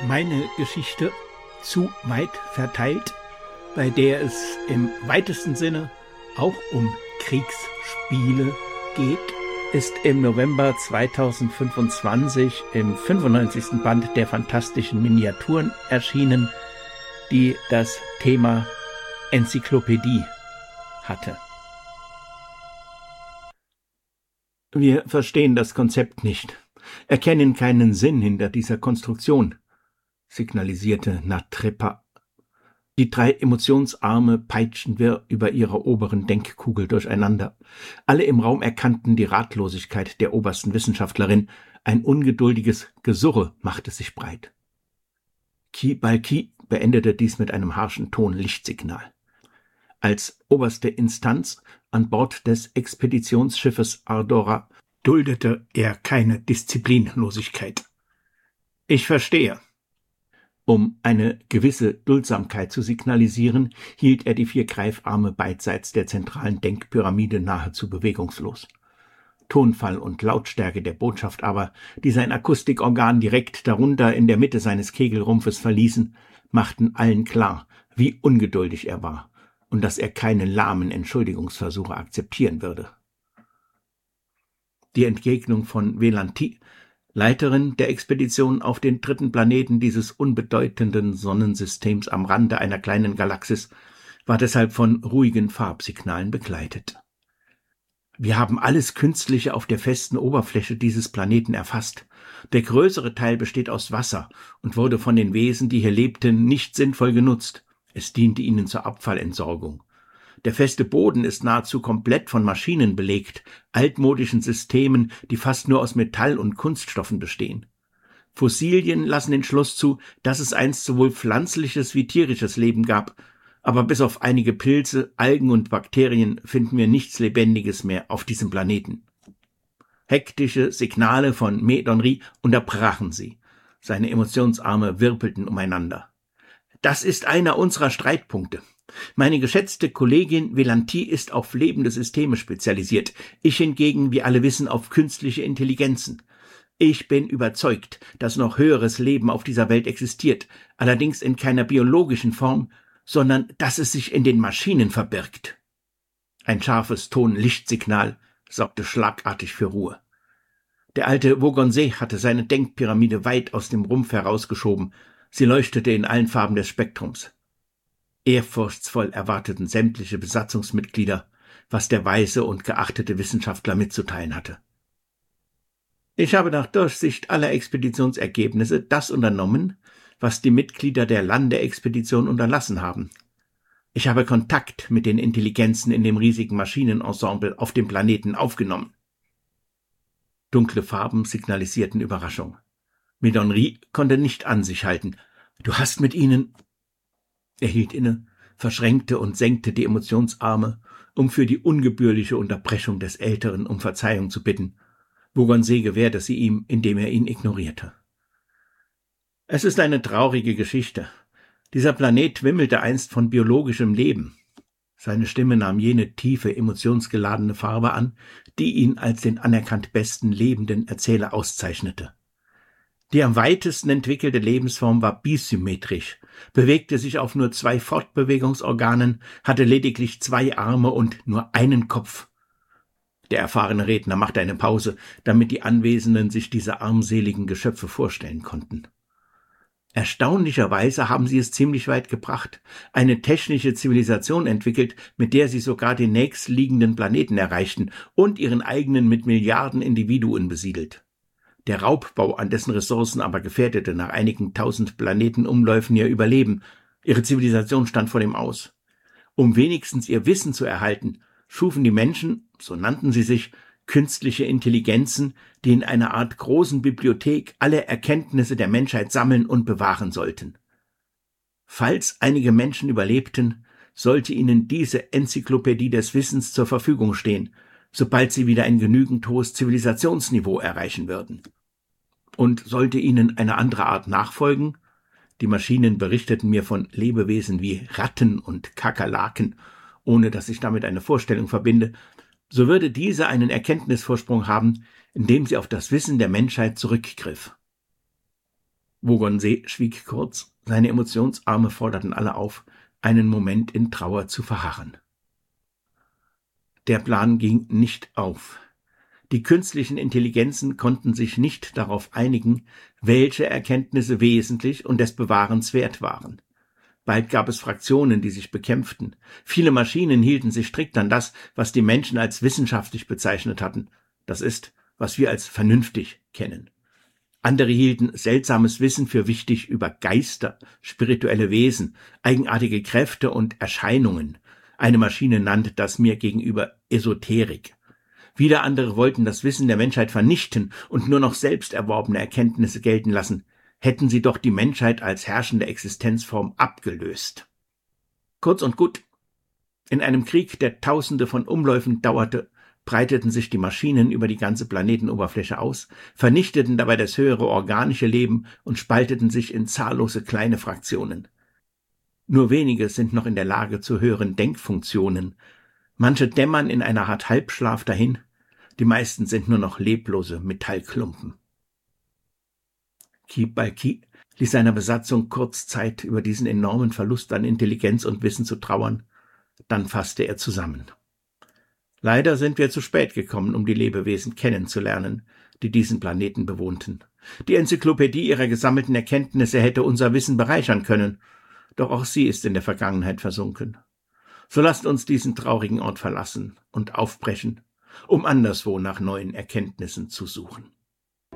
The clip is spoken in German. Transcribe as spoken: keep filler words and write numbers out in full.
meine Geschichte zu weit verteilt, bei der es im weitesten Sinne auch um Kriegsspiele geht, ist im November zweitausendfünfundzwanzig im fünfundneunzigsten Band der Fantastischen Miniaturen erschienen, die das Thema Enzyklopädie hatte. Wir verstehen das Konzept nicht, erkennen keinen Sinn hinter dieser Konstruktion, signalisierte Natreppa. Die drei Emotionsarme peitschten wir über ihrer oberen Denkkugel durcheinander. Alle im Raum erkannten die Ratlosigkeit der obersten Wissenschaftlerin. Ein ungeduldiges Gesurre machte sich breit. Ki Balki beendete dies mit einem harschen Tonlichtsignal. Als oberste Instanz an Bord des Expeditionsschiffes Ardora duldete er keine Disziplinlosigkeit. Ich verstehe. Um eine gewisse Duldsamkeit zu signalisieren, hielt er die vier Greifarme beidseits der zentralen Denkpyramide nahezu bewegungslos. Tonfall und Lautstärke der Botschaft aber, die sein Akustikorgan direkt darunter in der Mitte seines Kegelrumpfes verließen, machten allen klar, wie ungeduldig er war und dass er keine lahmen Entschuldigungsversuche akzeptieren würde. Die Entgegnung von Velanti, Leiterin der Expedition auf den dritten Planeten dieses unbedeutenden Sonnensystems am Rande einer kleinen Galaxis, war deshalb von ruhigen Farbsignalen begleitet. Wir haben alles Künstliche auf der festen Oberfläche dieses Planeten erfasst. Der größere Teil besteht aus Wasser und wurde von den Wesen, die hier lebten, nicht sinnvoll genutzt. Es diente ihnen zur Abfallentsorgung. Der feste Boden ist nahezu komplett von Maschinen belegt, altmodischen Systemen, die fast nur aus Metall und Kunststoffen bestehen. Fossilien lassen den Schluss zu, dass es einst sowohl pflanzliches wie tierisches Leben gab, aber bis auf einige Pilze, Algen und Bakterien finden wir nichts Lebendiges mehr auf diesem Planeten. Hektische Signale von Medonri unterbrachen sie. Seine Emotionsarme wirbelten umeinander. Das ist einer unserer Streitpunkte. Meine geschätzte Kollegin Velanti ist auf lebende Systeme spezialisiert. Ich hingegen, wie alle wissen, auf künstliche Intelligenzen. Ich bin überzeugt, dass noch höheres Leben auf dieser Welt existiert, allerdings in keiner biologischen Form, sondern dass es sich in den Maschinen verbirgt. Ein scharfes Ton-Lichtsignal sorgte schlagartig für Ruhe. Der alte Vogonsee hatte seine Denkpyramide weit aus dem Rumpf herausgeschoben. Sie leuchtete in allen Farben des Spektrums. Ehrfurchtsvoll erwarteten sämtliche Besatzungsmitglieder, was der weise und geachtete Wissenschaftler mitzuteilen hatte. Ich habe nach Durchsicht aller Expeditionsergebnisse das unternommen, was die Mitglieder der Landeexpedition unterlassen haben. Ich habe Kontakt mit den Intelligenzen in dem riesigen Maschinenensemble auf dem Planeten aufgenommen. Dunkle Farben signalisierten Überraschung. Medonri konnte nicht an sich halten. Du hast mit ihnen... Er hielt inne, verschränkte und senkte die Emotionsarme, um für die ungebührliche Unterbrechung des Älteren um Verzeihung zu bitten. Vogonsee gewährte sie ihm, indem er ihn ignorierte. Es ist eine traurige Geschichte. Dieser Planet wimmelte einst von biologischem Leben. Seine Stimme nahm jene tiefe, emotionsgeladene Farbe an, die ihn als den anerkannt besten lebenden Erzähler auszeichnete. Die am weitesten entwickelte Lebensform war bisymmetrisch, bewegte sich auf nur zwei Fortbewegungsorganen, hatte lediglich zwei Arme und nur einen Kopf. Der erfahrene Redner machte eine Pause, damit die Anwesenden sich diese armseligen Geschöpfe vorstellen konnten. Erstaunlicherweise haben sie es ziemlich weit gebracht, eine technische Zivilisation entwickelt, mit der sie sogar den nächstliegenden Planeten erreichten und ihren eigenen mit Milliarden Individuen besiedelt. Der Raubbau an dessen Ressourcen aber gefährdete nach einigen tausend Planetenumläufen ihr Überleben. Ihre Zivilisation stand vor dem Aus. Um wenigstens ihr Wissen zu erhalten, schufen die Menschen, so nannten sie sich, künstliche Intelligenzen, die in einer Art großen Bibliothek alle Erkenntnisse der Menschheit sammeln und bewahren sollten. Falls einige Menschen überlebten, sollte ihnen diese Enzyklopädie des Wissens zur Verfügung stehen, sobald sie wieder ein genügend hohes Zivilisationsniveau erreichen würden. Und sollte ihnen eine andere Art nachfolgen, die Maschinen berichteten mir von Lebewesen wie Ratten und Kakerlaken, ohne dass ich damit eine Vorstellung verbinde, so würde diese einen Erkenntnisvorsprung haben, indem sie auf das Wissen der Menschheit zurückgriff. Wogonsee schwieg kurz, seine Emotionsarme forderten alle auf, einen Moment in Trauer zu verharren. Der Plan ging nicht auf. Die künstlichen Intelligenzen konnten sich nicht darauf einigen, welche Erkenntnisse wesentlich und des Bewahrens wert waren. Bald gab es Fraktionen, die sich bekämpften. Viele Maschinen hielten sich strikt an das, was die Menschen als wissenschaftlich bezeichnet hatten. Das ist, was wir als vernünftig kennen. Andere hielten seltsames Wissen für wichtig über Geister, spirituelle Wesen, eigenartige Kräfte und Erscheinungen. Eine Maschine nannte das mir gegenüber Esoterik. Wieder andere wollten das Wissen der Menschheit vernichten und nur noch selbst erworbene Erkenntnisse gelten lassen. Hätten sie doch die Menschheit als herrschende Existenzform abgelöst. Kurz und gut, in einem Krieg, der Tausende von Umläufen dauerte, breiteten sich die Maschinen über die ganze Planetenoberfläche aus, vernichteten dabei das höhere organische Leben und spalteten sich in zahllose kleine Fraktionen. Nur wenige sind noch in der Lage zu höheren Denkfunktionen. Manche dämmern in einer Art Halbschlaf dahin, die meisten sind nur noch leblose Metallklumpen. Kibaki ließ seiner Besatzung kurz Zeit, über diesen enormen Verlust an Intelligenz und Wissen zu trauern. Dann fasste er zusammen. Leider sind wir zu spät gekommen, um die Lebewesen kennenzulernen, die diesen Planeten bewohnten. Die Enzyklopädie ihrer gesammelten Erkenntnisse hätte unser Wissen bereichern können, doch auch sie ist in der Vergangenheit versunken. So lasst uns diesen traurigen Ort verlassen und aufbrechen, um anderswo nach neuen Erkenntnissen zu suchen.